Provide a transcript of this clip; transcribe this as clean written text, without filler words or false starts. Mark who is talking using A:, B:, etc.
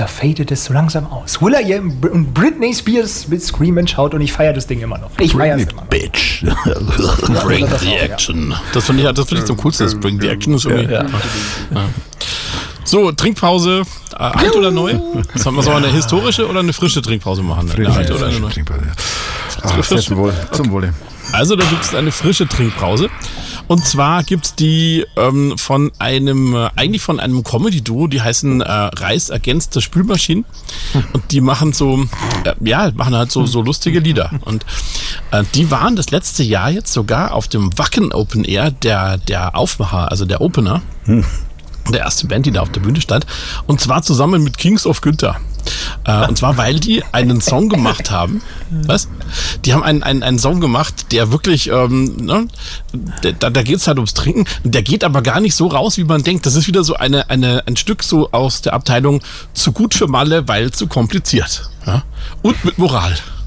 A: da fadet es so langsam aus. Will.i.am und Britney Spears mit Screamin' schaut und ich feiere das Ding immer noch. Ich feiere es immer noch.
B: Bitch.
C: Bring the action. Das finde ich am coolsten. Das Bring the action ist irgendwie... Ja. So, Trinkpause, alt oder neu? Sollen wir so eine historische oder eine frische Trinkpause machen? Eine alte oder eine neue?
B: Zum Wohle.
C: Also da gibt es eine frische Trinkpause. Und zwar gibt es die von einem Comedy-Duo, die heißen Reis ergänzte Spülmaschinen. Und die machen machen halt so lustige Lieder. Und die waren das letzte Jahr jetzt sogar auf dem Wacken Open Air, der Aufmacher, also der Opener. Der erste Band, die da auf der Bühne stand. Und zwar zusammen mit Kings of Günther. Und zwar, weil die einen Song gemacht haben. Was? Die haben einen Song gemacht, der wirklich, da geht es halt ums Trinken. Der geht aber gar nicht so raus, wie man denkt. Das ist wieder so ein Stück so aus der Abteilung zu gut für Malle, weil zu kompliziert. Ja? Und mit Moral.